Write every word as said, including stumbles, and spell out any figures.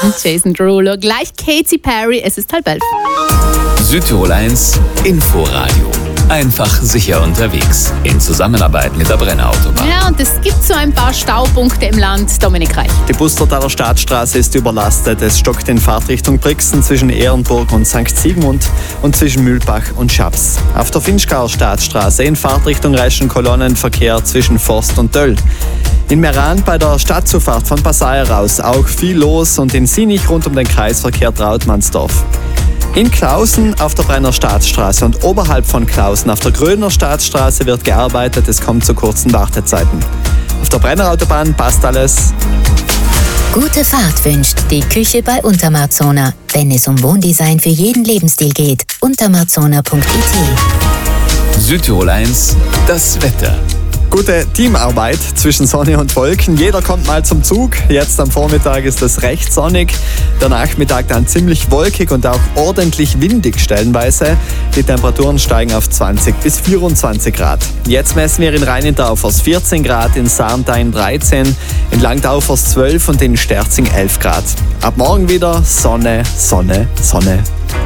Jason Derulo, gleich Katy Perry, es ist halb elf. Südtirol eins Inforadio. Einfach sicher unterwegs. In Zusammenarbeit mit der Brenner Autobahn. Ja, und es gibt so ein paar Staupunkte im Land. Dominik Reich. Die Pustertaler Staatsstraße ist überlastet. Es stockt in Fahrtrichtung Brixen zwischen Ehrenburg und Sankt Sigmund und zwischen Mühlbach und Schaps. Auf der Finchgauer Staatsstraße in Fahrtrichtung reichen Kolonnenverkehr zwischen Forst und Döll. In Meran bei der Stadtzufahrt von Passau heraus auch viel los und in Sinich rund um den Kreisverkehr Trautmannsdorf. In Klausen auf der Brenner Staatsstraße und oberhalb von Klausen auf der Gröner Staatsstraße wird gearbeitet, es kommt zu kurzen Wartezeiten. Auf der Brenner Autobahn passt alles. Gute Fahrt wünscht die Küche bei Untermarzona. Wenn es um Wohndesign für jeden Lebensstil geht, untermarzona punkt it. Südtirol eins, das Wetter. Gute Teamarbeit zwischen Sonne und Wolken. Jeder kommt mal zum Zug. Jetzt am Vormittag ist es recht sonnig. Der Nachmittag dann ziemlich wolkig und auch ordentlich windig stellenweise. Die Temperaturen steigen auf zwanzig bis vierundzwanzig Grad. Jetzt messen wir in Rheinendaufers vierzehn Grad, in Sarntein dreizehn, in Langdaufers zwölf und in Sterzing elf Grad. Ab morgen wieder Sonne, Sonne, Sonne